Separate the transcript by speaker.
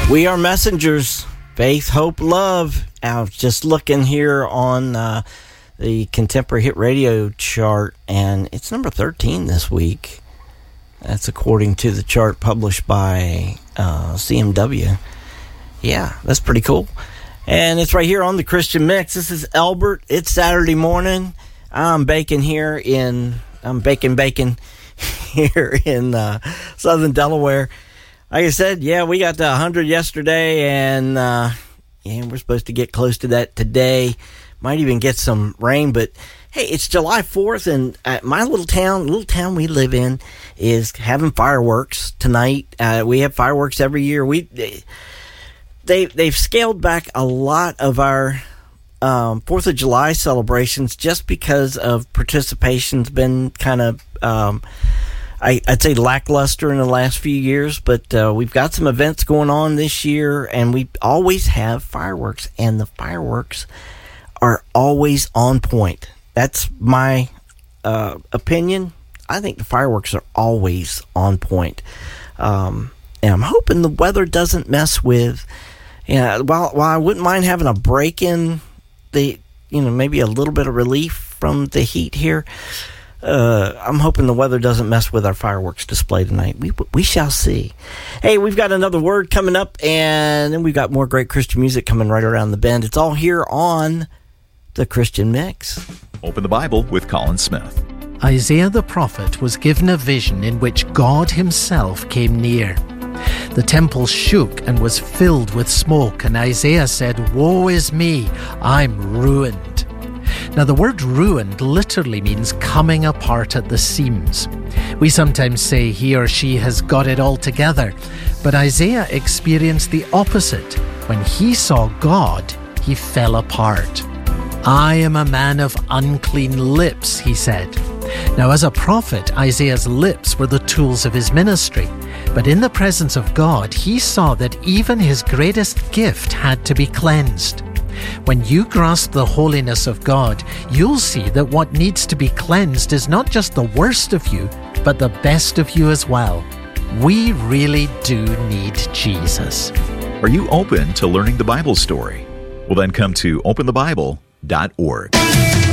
Speaker 1: We are messengers, faith, hope, love. I was just looking here on the Contemporary Hit Radio chart, and it's number 13 this week. That's according to the chart published by CMW. Yeah, that's pretty cool. And it's right here on the Christian Mix. This is Albert. It's Saturday morning. I'm baking here in here in southern Delaware. Like I said, yeah, we got to 100 yesterday, and we're supposed to get close to that today. Might even get some rain, but hey, it's July 4th, and my little town we live in is having fireworks tonight. We have fireworks every year. They've scaled back a lot of our 4th of July celebrations just because of participation's been kind of I'd say lackluster in the last few years, but we've got some events going on this year, and we always have fireworks, and the fireworks are always on point. That's my opinion. I think the fireworks are always on point. And I'm hoping the weather doesn't mess with, while I wouldn't mind having a break in maybe a little bit of relief from the heat here. I'm hoping the weather doesn't mess with our fireworks display tonight. We shall see. Hey, we've got another word coming up, and then we've got more great Christian music coming right around the bend. It's all here on the Christian Mix.
Speaker 2: Open the Bible with Colin Smith.
Speaker 3: Isaiah the prophet was given a vision in which God himself came near. The temple shook and was filled with smoke, and Isaiah said, "Woe is me, I'm ruined." Now, the word ruined literally means coming apart at the seams. We sometimes say he or she has got it all together, but Isaiah experienced the opposite. When he saw God, he fell apart. "I am a man of unclean lips," he said. Now, as a prophet, Isaiah's lips were the tools of his ministry. But in the presence of God, he saw that even his greatest gift had to be cleansed. When you grasp the holiness of God, you'll see that what needs to be cleansed is not just the worst of you, but the best of you as well. We really do need Jesus.
Speaker 2: Are you open to learning the Bible story? Well, then come to openthebible.org.